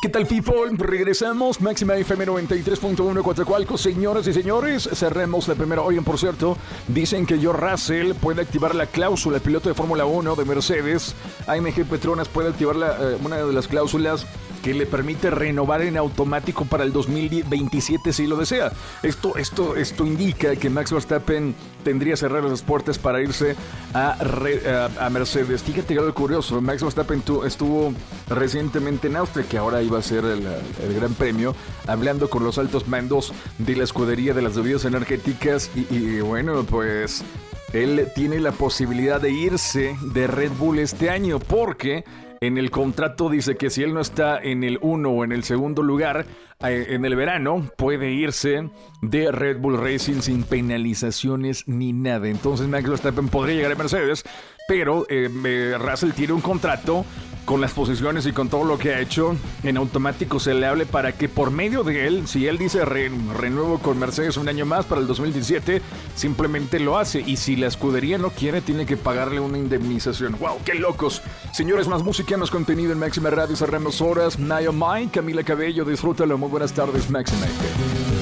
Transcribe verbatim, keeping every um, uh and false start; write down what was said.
¿Qué tal, people? Regresamos, Máxima F M noventa y tres punto uno Coatzacoalcos. Señoras y señores, cerremos la primera. Oigan, por cierto, dicen que George Russell puede activar la cláusula. El piloto de Fórmula uno de Mercedes, A M G Petronas, puede activar la, eh, una de las cláusulas que le permite renovar en automático para el dos mil veintisiete si lo desea. Esto, esto, esto indica que Max Verstappen tendría cerrar las puertas para irse a, re, a, a Mercedes. Fíjate algo curioso, Max Verstappen tu, estuvo recientemente en Austria, que ahora iba a ser el, el Gran Premio, hablando con los altos mandos de la escudería de las bebidas energéticas y, y bueno, pues él tiene la posibilidad de irse de Red Bull este año porque en el contrato dice que si él no está en el uno o en el segundo lugar eh, en el verano, puede irse de Red Bull Racing sin penalizaciones ni nada. Entonces Max Verstappen podría llegar a Mercedes, pero eh, eh, Russell tiene un contrato con las posiciones y con todo lo que ha hecho. En automático se le hable para que por medio de él, si él dice re, renuevo con Mercedes un año más para el dos mil diecisiete, simplemente lo hace. Y si la escudería no quiere, tiene que pagarle una indemnización. ¡Wow! ¡Qué locos! Señores, más música, más contenido en Máxima Radio. Cerramos horas. Naya Mike, Camila Cabello, disfrútalo. Muy buenas tardes, Máxima.